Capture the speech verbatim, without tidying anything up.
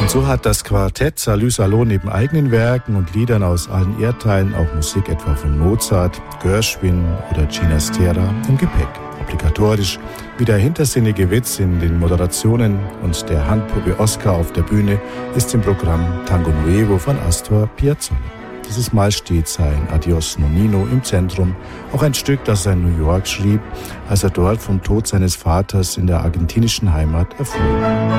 So hat das Quartett Salü Salò neben eigenen Werken und Liedern aus allen Erdteilen auch Musik etwa von Mozart, Gershwin oder Ginastera im Gepäck. Obligatorisch wie der hintersinnige Witz in den Moderationen und der Handpuppe Oscar auf der Bühne ist im Programm Tango Nuevo von Astor Piazzolla. Dieses Mal steht sein Adios Nonnino im Zentrum, auch ein Stück, das er in New York schrieb, als er dort vom Tod seines Vaters in der argentinischen Heimat erfuhr.